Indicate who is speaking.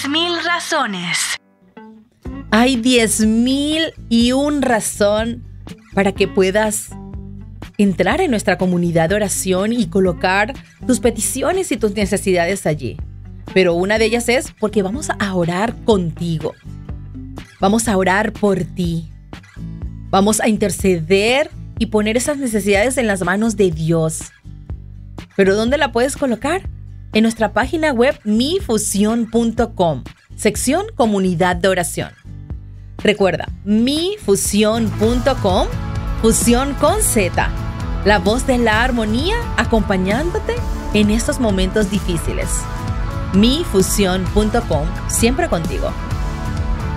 Speaker 1: 10.000 razones.
Speaker 2: Hay 10.001 razón para que puedas entrar en nuestra comunidad de oración y colocar tus peticiones y tus necesidades allí. Pero una de ellas es porque vamos a orar contigo. Vamos a orar por ti. Vamos a interceder y poner esas necesidades en las manos de Dios. ¿Pero dónde la puedes colocar? En nuestra página web mifusión.com, sección Comunidad de Oración. Recuerda, mifusión.com, fusión con Z, la voz de la armonía acompañándote en estos momentos difíciles. mifusión.com, siempre contigo.